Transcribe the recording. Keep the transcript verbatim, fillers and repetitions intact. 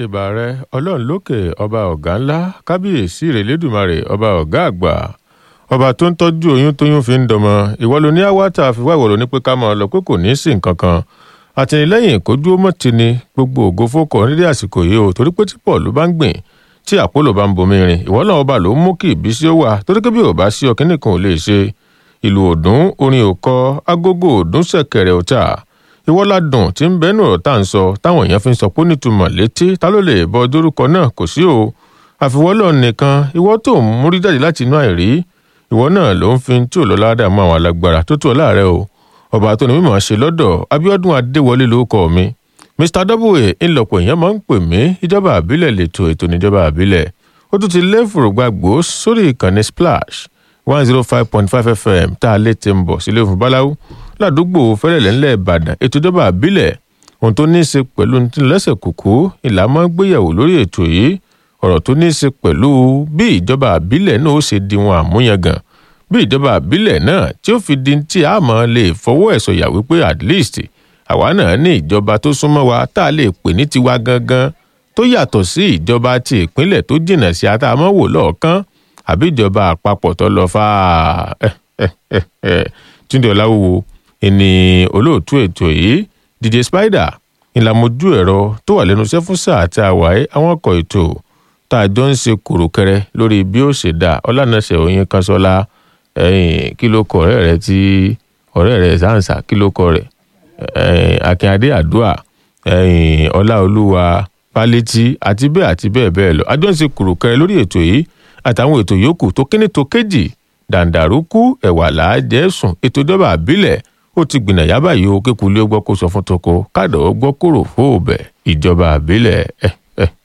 ìbà rẹ ọlọ́run lókè ọba ọ̀gá ńlá kábíyèsí ìrẹ̀lẹ́dùmarè ọba ọ̀gá àgbà ọba tó ń tọ́jú oyún tóyún fi ń dọmọ ìwọ ló ní àwátà àfiwá ìwọ ló ní pé ká máa lọ pé kò ní í sí nǹkan kan àtìlẹ́yìn kójú ó mọ̀ ti ni gbogbo ògo fókọ nídìí àsìkò yìí o torí pé tí Pọ́ọ̀lù bá ń gbìn tí àpólò bá ń bomi rin ìwọ náà ọba ló ń mú kí ìbísí ó wà torí pé bí ò bá sí ọkínní kan ò lè ṣe ìlú òdùn orin òkọ agogo òdùn ṣẹ̀kẹ̀rẹ̀ òta ìwọ ládùn tí ń bẹnu ọ̀rọ̀ tá à ń sọ táwọn èèyàn fi ń sọ pé nítumọ̀ létí ta ló lè bọ dórúkọ náà kò sí o àfiwọ́lọ̀ nìkan ìwọ tó ń múrí jáde láti inú àìrí ìwọ náà ló ń fi tí ò lọ ládàá mọ́ àwọn alágbára tó tó ọ láàrẹ o ọba tó ní mímọ̀ ṣe lọ́dọ̀ Abíọ́dún Adéwọlé lórúkọ mi Mr Double ńlọpọ̀ èèyàn máa ń pè mí ìjọba àbílẹ̀ lẹ́tọ̀ ètò níjọba àbílẹ̀ ó tún ti lé fùrùgbàgbò sórí ìkànnì Splash one zero five point five F M tá a lè ti ń bọ̀ sílé fún báláwú ládùúgbò fẹ́rẹ̀lẹ̀ ńlẹ̀ Ìbàdàn ètò ìjọba àbílẹ̀ ohun tó ní í ṣe pẹ̀lú lẹ́sẹ̀ kùkú ìlà máa ń gbéyàwó lórí ètò yìí ọ̀rọ̀ tó ní í ṣe pẹ̀lú bí ìjọba àbílẹ̀ náà ó ṣe di wọn àmúyangàn bí ìjọba àbílẹ̀ náà tí ó fi di tí a máa lè fọwọ́ ẹ̀ sọ̀yà wípé at least àwa náà ní ìjọba tó súnmọ́ wa tá a lè pè ní tiwa gangan tó yàtọ̀ sí ìjọba ti ìpínlẹ̀ tó jìnnà sí àtàmọ́wò lọ́ọ̀kan àbí ìjọba àpapọ̀ tó lọ fà á Túndé Ọláwúwo ìní olóòtú ètò yìí D J Spider ìlàmójú ẹ̀rọ tó wà lẹ́nu iṣẹ́ fún sáà tí a wà ẹ́ àwọn ọkọ̀ ètò tá a jọ ń ṣe kòròkẹrẹ lórí bí ó ṣe dá Ọlánàṣẹ Oyin Kanṣọ́lá ẹ̀yìn kí ló kọ ọ̀rẹ́ rẹ tí ọ̀rẹ́ rẹ sáǹsà kí ló kọ rẹ̀ ẹ̀yìn Akínadé Àdúà ẹ̀yìn Ọláolúwa Pálítì àti bẹ́ẹ̀ àti bẹ́ẹ̀ bẹ́ẹ̀ lọ a jọ ń ṣe kòròkẹrẹ lórí ètò yìí àtàwọn ètò yòókù tó kíní tó kéjì dàǹdàrúkú ẹ̀wà làájẹ́ sùn ètò ìjọba àbílẹ̀ ó ti gbìnà yábà yìí ó kékulé ó gbọ́ kó sọ fún toko káàdọ̀ ó gbọ́ kóró fóòbẹ̀ ìjọba àbílẹ̀ ẹ̀